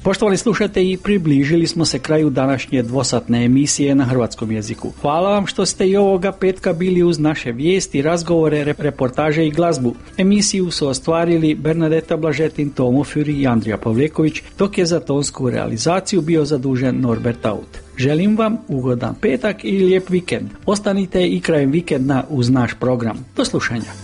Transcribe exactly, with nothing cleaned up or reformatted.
Poštovani slušatelji, približili smo se kraju današnje dvosatne emisije na hrvatskom jeziku. Hvala vam što ste i ovoga petka bili uz naše vijesti, razgovore, reportaže i glazbu. Emisiju su ostvarili Bernadeta Blažetin, Tomo Fjuri i Andrija Pavleković, dok je za tonsku realizaciju bio zadužen Norbert Aut. Želim vam ugodan petak i lijep vikend. Ostanite i krajem vikenda uz naš program. Do slušanja.